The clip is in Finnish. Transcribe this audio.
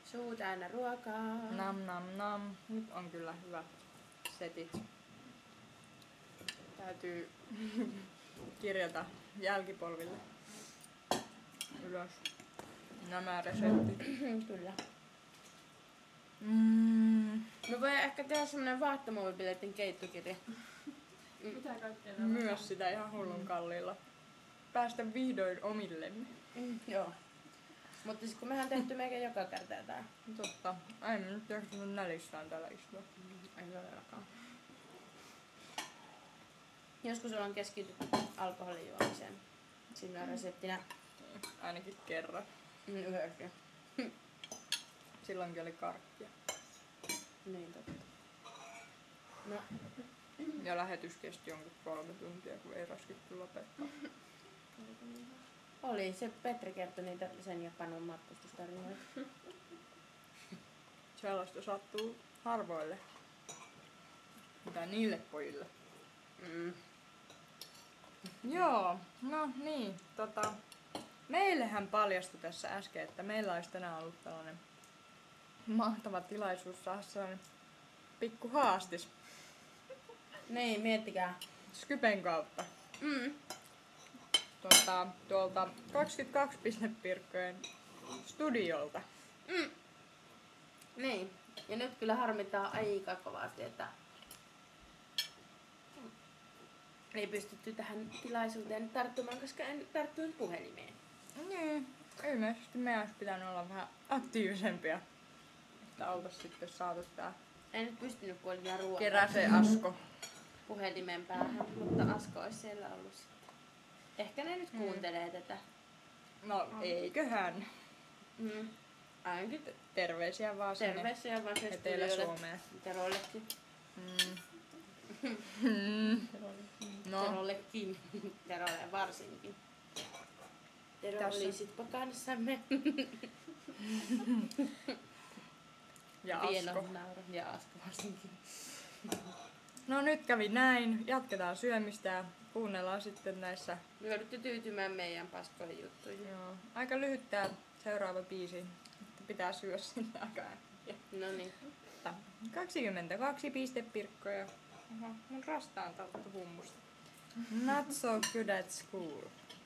Suu täynnä ruokaa. Nam nam nam. Nyt on kyllä hyvät setit. Täytyy kirjata jälkipolville ylös nämä reseptit. Kyllä. Me voidaan ehkä tehdä semmonen vaahtomuovipileiden keittokirja. Mitä kaikkea Myös sitä ihan hullun kalliilla. Päästä vihdoin omillemme. Joo. Mutta siis kun mehän on tehty meikä joka kerta tää. Totta. Ai me nyt jaksa nälissään täällä istua. Ei todellakaan. Joskus ollaan keskitytty alkoholin juomiseen. Siinä on reseptinä Ainakin kerran. yhdessä. Silloinkin oli karkkia. Niin totta. No, Ja lähetys kesti jonkun 3 tuntia, kun ei raskittu lopettaa. oli. Se Petri kertoi niitä sen Japanin matkustustarinoita. Sellaista sattuu harvoille. Mitä niille pojille. Joo, no niin, meillehän paljastui tässä äsken, että meillä olisi tänään ollut tällainen mahtava tilaisuus saada sellainen pikku haastis Niin, miettikää. Skypen kautta. Tuolta 22 Pirkkojen studiolta. Niin. Ja nyt kyllä harmittaa aika kovasti, että ei pystytty tähän tilaisuuteen tarttumaan, koska en tarttunut puhelimeen. Niin, ilmeisesti meidän olisi pitänyt olla vähän aktiivisempia. Että oltais sitten saatu tää En nyt pystynyt, kun oli vielä ruokaa Keräsen Asko. puhelimen päähän, mutta Asko olisi siellä ollut sitten. Ehkä ne nyt kuuntelee tätä. No eiköhän. Ainakin Terveisiä vaan sinne terveisiä vaan se Etelä-Suomeen. Terollekin. No, Terollekin. Terolle varsinkin. Tero Tässä. olisitpa kanssamme. ja Pieno Asko. nauru. Ja Asko varsinkin. No nyt kävi näin. Jatketaan syömistä ja kuunnellaan sitten näissä. Me joudutte tyytymään meidän paskoihin juttuihin. Joo, aika lyhyt tää seuraava biisi. Että pitää syödä sinne aika äkkiä. No niin. 22 Pirkkoja. Oho, mun rastaan tältä hummusta. Not so good at school.